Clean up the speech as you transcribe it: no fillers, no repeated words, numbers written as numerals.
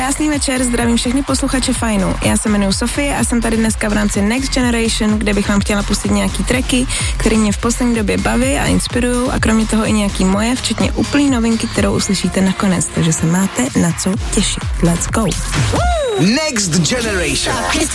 Krásný večer, zdravím všechny posluchače Fajnu. Já se jmenuji Sofie a jsem tady dneska v rámci Next Generation, kde bych vám chtěla pustit nějaký tracky, které mě v poslední době baví a inspirují a kromě toho i nějaký moje, včetně úplný novinky, kterou uslyšíte nakonec, takže se máte na co těšit. Let's go! Next Generation.